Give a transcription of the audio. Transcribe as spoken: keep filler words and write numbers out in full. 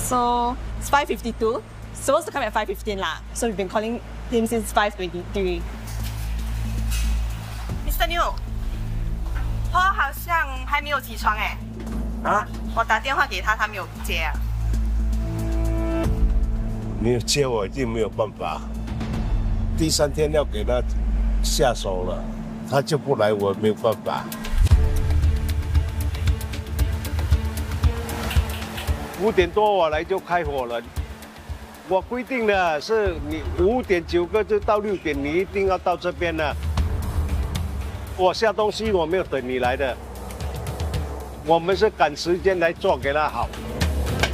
So it's five fifty-two. Supposed to come at five fifteen lah. So we've been calling him since five twenty-three. Mister New， 他好像还没有起床哎。 啊？ 我打电话给他，他没有接啊。 没有接我一定没有办法。第三天要给他下手了，他就不来，我没有办法。五点多我来就开火了。 我规定的是，你五点九个就到六点，你一定要到这边了。我下东西我没有等你来的，我们是赶时间来做给他好。